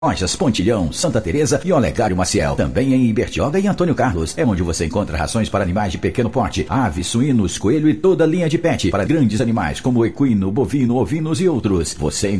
Lojas Pontilhão, Santa Teresa e Olegário Maciel. Também em Ibertioga e Antônio Carlos. É onde você encontra rações para animais de pequeno porte, aves, suínos, coelho e toda linha de pet para grandes animais como equino, bovino, ovinos e outros. Você